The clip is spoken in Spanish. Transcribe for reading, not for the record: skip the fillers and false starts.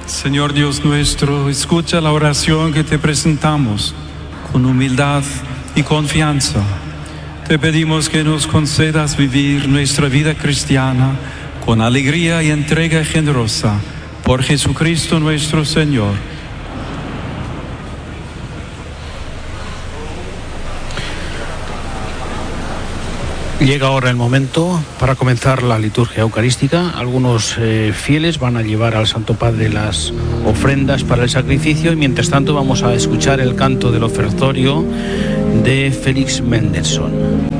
Señor Dios nuestro, escucha la oración que te presentamos con humildad y confianza. Te pedimos que nos concedas vivir nuestra vida cristiana con alegría y entrega generosa por Jesucristo nuestro Señor. Llega ahora el momento para comenzar la liturgia eucarística. Algunos fieles van a llevar al Santo Padre las ofrendas para el sacrificio y mientras tanto vamos a escuchar el canto del ofertorio de Félix Mendelssohn.